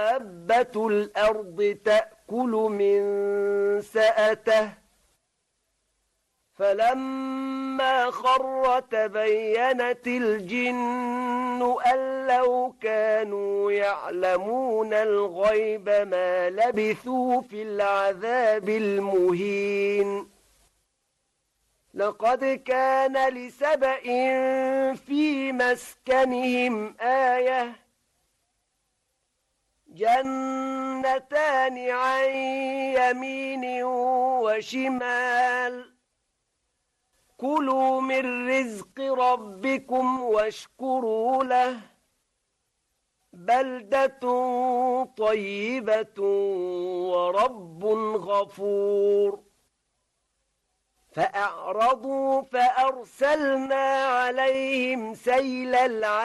دابة الأرض تأكل من سأته فلما خر تبينت الجن أن لو كانوا يعلمون الغيب ما لبثوا في العذاب المهين لقد كان لسبإ في مسكنهم آية جنتان عن يمين وشمال كلوا من رزق ربكم واشكروا له بلدة طيبة ورب غفور فأعرضوا فأرسلنا عليهم سيل العرم